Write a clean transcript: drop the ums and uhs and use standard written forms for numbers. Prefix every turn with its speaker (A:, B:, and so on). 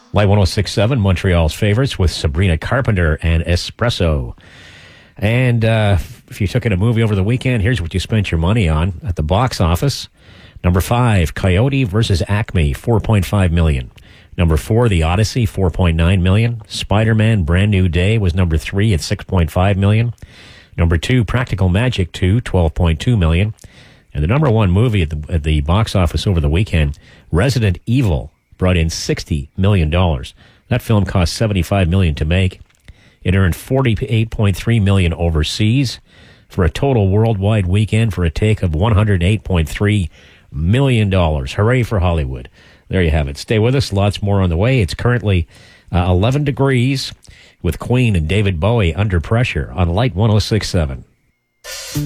A: Light 106.7, Montreal's favorites with Sabrina Carpenter and Espresso. And if you took in a movie over the weekend, here's what you spent your money on at the box office. Number 5, Coyote versus Acme, $4.5 million. Number 4, The Odyssey, $4.9 million. Spider-Man Brand New Day was number 3 at $6.5 million. Number 2, Practical Magic 2, $12.2 million. And the number 1 movie at the box office over the weekend, Resident Evil, brought in $60 million. That film cost $75 million to make. It earned $48.3 million overseas for a total worldwide weekend for a take of $108.3 million. Hooray for Hollywood. There you have it. Stay with us. Lots more on the way. It's currently 11 degrees with Queen and David Bowie Under Pressure on Light 106.7.